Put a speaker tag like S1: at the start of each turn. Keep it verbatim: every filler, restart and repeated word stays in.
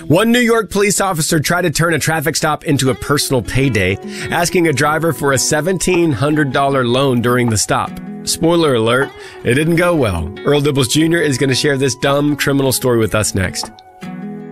S1: One New York police officer tried to turn a traffic stop into a personal payday, asking a driver for a seventeen hundred dollars loan during the stop. Spoiler alert, it didn't go well. Earl Dibbles Junior is going to share this dumb criminal story with us next.